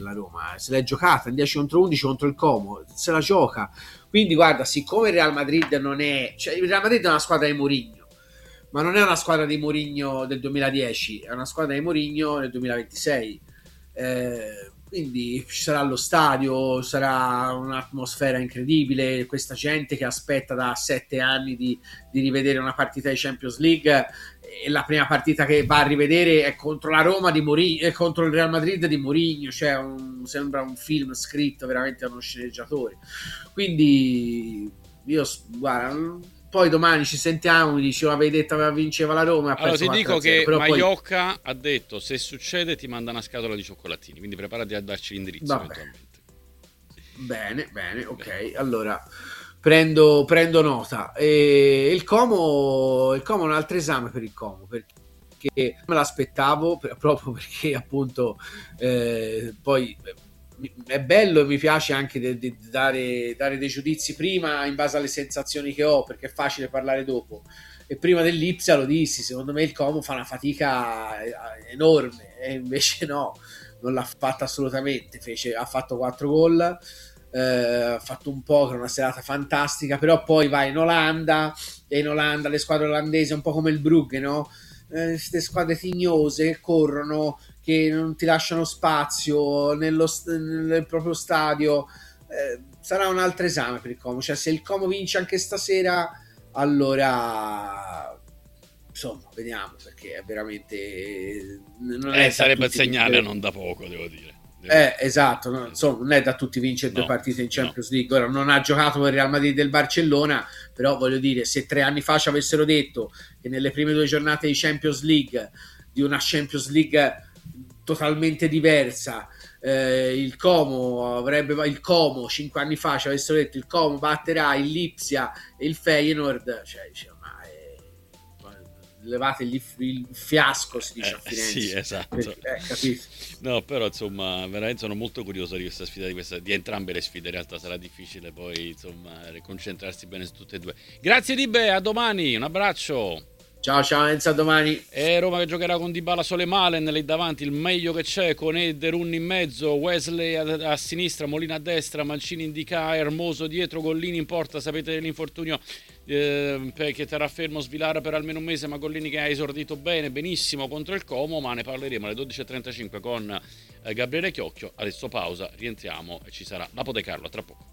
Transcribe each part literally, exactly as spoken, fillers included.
la Roma, se l'è giocata in dieci contro undici contro il Como, se la gioca. Quindi guarda, siccome il Real Madrid non è, cioè il Real Madrid è una squadra di Mourinho, ma non è una squadra di Mourinho del duemiladieci, è una squadra di Mourinho nel duemilaventisei. Eh, quindi ci sarà lo stadio, sarà un'atmosfera incredibile, questa gente che aspetta da sette anni di, di rivedere una partita di Champions League, e la prima partita che va a rivedere è contro la Roma di Mourinho, è contro il Real Madrid di Mourinho, cioè un, sembra un film scritto veramente da uno sceneggiatore. Quindi io guarda, poi domani ci sentiamo, mi dicevo avevi detto aveva vinceva la Roma. Allora ti dico che Maiocca poi... ha detto se succede ti manda una scatola di cioccolatini, quindi preparati a darci l'indirizzo. Vabbè. Eventualmente. Bene, bene, ok, bene. Allora prendo, prendo nota. E il Como, il Como è un altro esame per il Como, perché me l'aspettavo proprio perché appunto eh, poi è bello e mi piace anche di, di dare, dare dei giudizi prima in base alle sensazioni che ho, perché è facile parlare dopo. E prima dell'Ipsia lo dissi, secondo me il Como fa una fatica enorme, e invece no, non l'ha fatta assolutamente. Fece, ha fatto quattro gol, eh, ha fatto un po', che è una serata fantastica, però poi va in Olanda, e in Olanda le squadre olandesi un po' come il Brugge, no? Queste eh, squadre tignose corrono, che non ti lasciano spazio nello, nel proprio stadio. Eh, sarà un altro esame per il Como, cioè se il Como vince anche stasera, allora insomma vediamo, perché è veramente non eh, è sarebbe segnale non da poco, devo dire. Eh, esatto, no, insomma, non è da tutti vincere no, due partite in Champions no. League. Ora non ha giocato per il Real Madrid del Barcellona, però voglio dire, se tre anni fa ci avessero detto che nelle prime due giornate di Champions League, di una Champions League totalmente diversa, eh, il Como avrebbe il Como cinque anni fa ci avessero detto il Como batterà il Lipsia e il Feyenoord, cioè diceva, ma eh, levate il, il fiasco, si dice eh, a Firenze. Sì, esatto. Perché, eh, capito? No, però insomma veramente sono molto curioso di questa sfida, di, questa, di entrambe le sfide. In realtà sarà difficile poi insomma concentrarsi bene su tutte e due. Grazie Dibe, a domani, un abbraccio. Ciao ciao Enzo, a domani. E Roma che giocherà con Dybala, Sole, Malen lì davanti, il meglio che c'è, con Ederun in mezzo, Wesley a, a sinistra, Molina a destra, Mancini indica Hermoso dietro, Gollini in porta. Sapete dell'infortunio eh, che terrà fermo Svilara per almeno un mese, ma Gollini che ha esordito bene, benissimo contro il Como. Ma ne parleremo alle dodici e trentacinque con eh, Gabriele Chiocchio. Adesso pausa, rientriamo e ci sarà Lapo De Carlo, tra poco.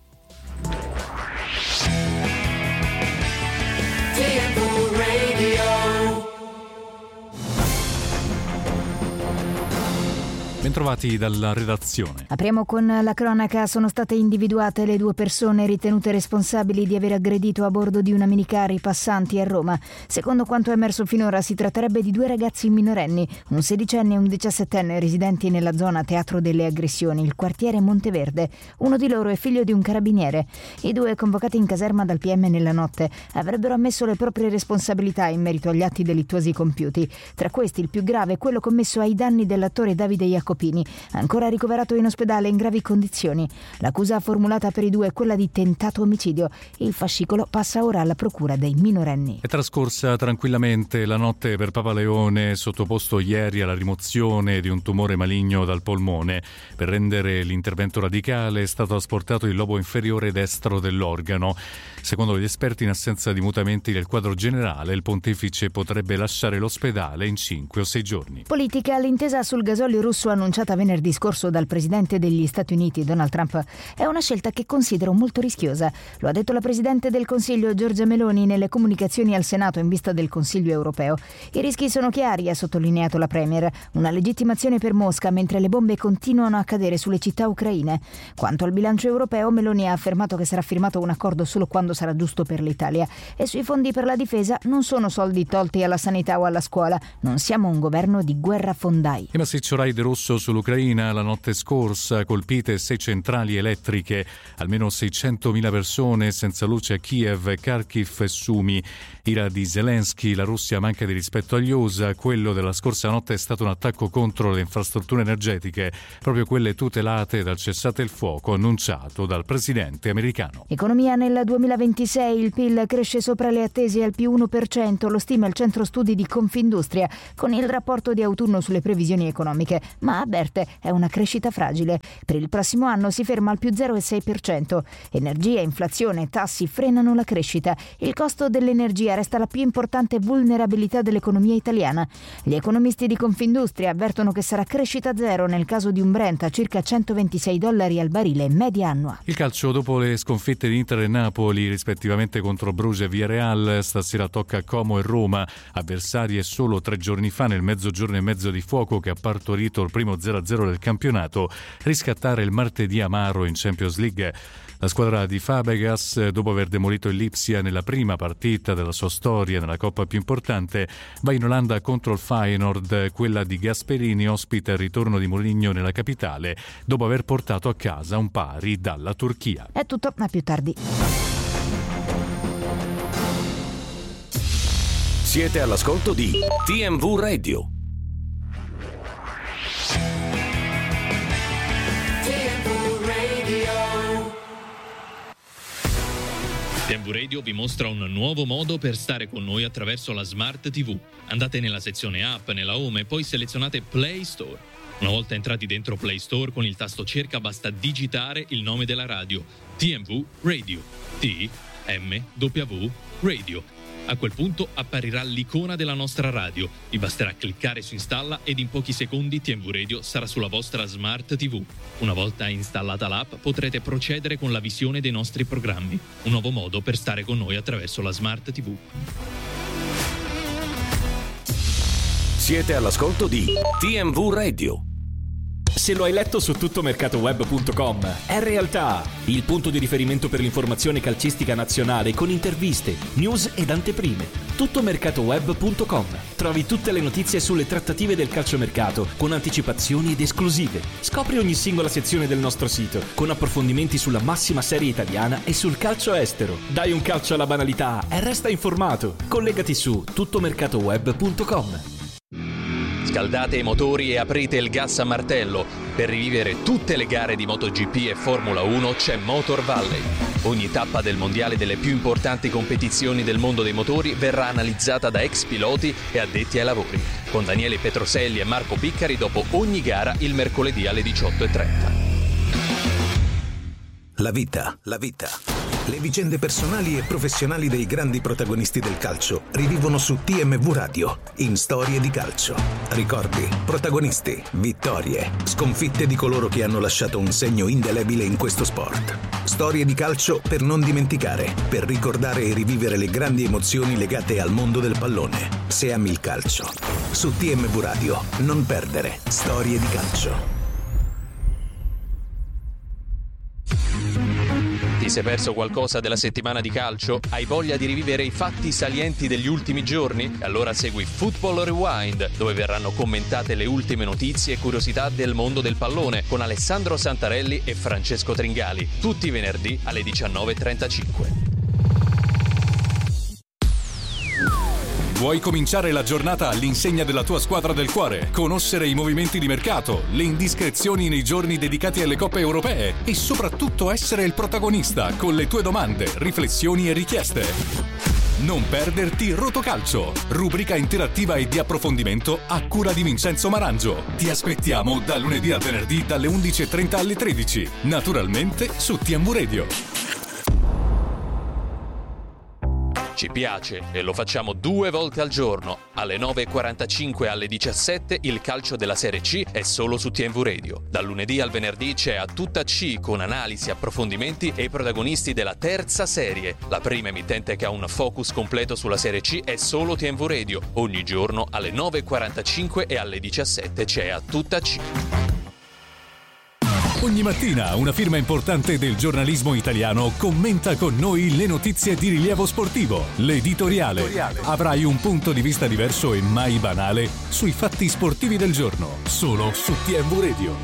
Bentrovati dalla redazione. Apriamo con la cronaca. Sono state individuate le due persone ritenute responsabili di aver aggredito a bordo di una minicar i passanti a Roma. Secondo quanto è emerso finora, si tratterebbe di due ragazzi minorenni, un sedicenne e un diciassettenne, residenti nella zona teatro delle aggressioni, il quartiere Monteverde. Uno di loro è figlio di un carabiniere. I due, convocati in caserma dal P M nella notte, avrebbero ammesso le proprie responsabilità in merito agli atti delittuosi compiuti. Tra questi il più grave è quello commesso ai danni dell'attore Davide Jacopini, ancora ricoverato in ospedale in gravi condizioni. L'accusa formulata per i due è quella di tentato omicidio. Il fascicolo passa ora alla procura dei minorenni. È trascorsa tranquillamente la notte per Papa Leone, sottoposto ieri alla rimozione di un tumore maligno dal polmone. Per rendere l'intervento radicale è stato asportato il lobo inferiore destro dell'organo. Secondo gli esperti, in assenza di mutamenti del quadro generale, il pontefice potrebbe lasciare l'ospedale in cinque o sei giorni. Politica. L'intesa sul gasolio russo annunciata venerdì scorso dal presidente degli Stati Uniti Donald Trump è una scelta che considero molto rischiosa. Lo ha detto la presidente del Consiglio Giorgia Meloni nelle comunicazioni al Senato in vista del Consiglio europeo. I rischi sono chiari, ha sottolineato la premier, una legittimazione per Mosca mentre le bombe continuano a cadere sulle città ucraine. Quanto al bilancio europeo, Meloni ha affermato che sarà firmato un accordo solo quando sarà giusto per l'Italia, e sui fondi per la difesa non sono soldi tolti alla sanità o alla scuola, non siamo un governo di guerrafondai. I massiccio raid russo sull'Ucraina la notte scorsa, colpite sei centrali elettriche, almeno seicentomila persone senza luce a Kiev, Kharkiv e Sumi. Ira di Zelensky, la Russia manca di rispetto agli U S A, quello della scorsa notte è stato un attacco contro le infrastrutture energetiche, proprio quelle tutelate dal cessate il fuoco annunciato dal presidente americano. Economia. Nel duemilaventisei il P I L cresce sopra le attese al più uno per cento, lo stima il centro studi di Confindustria, con il rapporto di autunno sulle previsioni economiche, ma avverte è una crescita fragile. Per il prossimo anno si ferma al più zero virgola sei per cento. Energia, inflazione e tassi frenano la crescita. Il costo dell'energia resta la più importante vulnerabilità dell'economia italiana. Gli economisti di Confindustria avvertono che sarà crescita zero nel caso di un Brent a circa centoventisei dollari al barile media annua. Il calcio, dopo le sconfitte di Inter e Napoli rispettivamente contro Bruges e Villarreal, stasera tocca Como e Roma, avversarie solo tre giorni fa nel mezzogiorno e mezzo di fuoco che ha partorito il primo zero a zero del campionato, riscattare il martedì amaro in Champions League. La squadra di Fabregas, dopo aver demolito il Lipsia nella prima partita della sua storia nella coppa più importante, va in Olanda contro il Feyenoord. Quella di Gasperini ospita il ritorno di Mourinho nella capitale dopo aver portato a casa un pari dalla Turchia. È tutto, a più tardi. Siete all'ascolto di T M V Radio. T M V Radio vi mostra un nuovo modo per stare con noi attraverso la Smart T V. Andate nella sezione app, nella home e poi selezionate Play Store. Una volta entrati dentro Play Store, con il tasto cerca basta digitare il nome della radio: T M V Radio. T M W Radio. A quel punto apparirà l'icona della nostra radio. Vi basterà cliccare su installa ed in pochi secondi T M V Radio sarà sulla vostra Smart T V. Una volta installata l'app potrete procedere con la visione dei nostri programmi. Un nuovo modo per stare con noi attraverso la Smart T V. Siete all'ascolto di T M V Radio. Se lo hai letto su tuttomercatoweb punto com, è realtà, il punto di riferimento per l'informazione calcistica nazionale con interviste, news ed anteprime. tuttomercatoweb punto com. Trovi tutte le notizie sulle trattative del calciomercato con anticipazioni ed esclusive. Scopri ogni singola sezione del nostro sito con approfondimenti sulla massima serie italiana e sul calcio estero. Dai un calcio alla banalità e resta informato. Collegati su tuttomercatoweb punto com. Scaldate i motori e aprite il gas a martello. Per rivivere tutte le gare di MotoGP e Formula uno c'è Motor Valley. Ogni tappa del mondiale delle più importanti competizioni del mondo dei motori verrà analizzata da ex piloti e addetti ai lavori, con Daniele Petroselli e Marco Piccari dopo ogni gara il mercoledì alle diciotto e trenta. La vita, la vita. Le vicende personali e professionali dei grandi protagonisti del calcio rivivono su T M V Radio, in Storie di Calcio. Ricordi, protagonisti, vittorie, sconfitte di coloro che hanno lasciato un segno indelebile in questo sport. Storie di calcio per non dimenticare, per ricordare e rivivere le grandi emozioni legate al mondo del pallone. Se ami il calcio. Su T M V Radio, non perdere Storie di Calcio. Ti sei perso qualcosa della settimana di calcio? Hai voglia di rivivere i fatti salienti degli ultimi giorni? Allora segui Football Rewind, dove verranno commentate le ultime notizie e curiosità del mondo del pallone con Alessandro Santarelli e Francesco Tringali, tutti i venerdì alle diciannove e trentacinque. Vuoi cominciare la giornata all'insegna della tua squadra del cuore? Conoscere i movimenti di mercato, le indiscrezioni nei giorni dedicati alle coppe europee e soprattutto essere il protagonista con le tue domande, riflessioni e richieste. Non perderti Rotocalcio, rubrica interattiva e di approfondimento a cura di Vincenzo Marangio. Ti aspettiamo da lunedì al venerdì dalle undici e trenta alle tredici, naturalmente su T M V Radio. Ci piace e lo facciamo due volte al giorno. Alle nove e quarantacinque e alle diciassette il calcio della Serie C è solo su T M V Radio. Dal lunedì al venerdì c'è A Tutta C con analisi, approfondimenti e i protagonisti della terza serie. La prima emittente che ha un focus completo sulla Serie C è solo T M V Radio. Ogni giorno alle nove e quarantacinque e alle diciassette c'è A Tutta C. Ogni mattina una firma importante del giornalismo italiano commenta con noi le notizie di rilievo sportivo. L'editoriale. L'editoriale. Avrai un punto di vista diverso e mai banale sui fatti sportivi del giorno, solo su T M V Radio.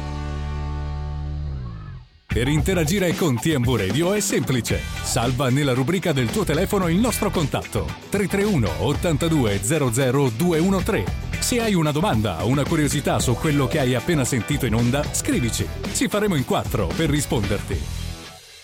Per interagire con T M V Radio è semplice. Salva nella rubrica del tuo telefono il nostro contatto tre tre uno ottantadue zero zero due uno tre. Se hai una domanda o una curiosità su quello che hai appena sentito in onda, scrivici. Ci faremo in quattro per risponderti.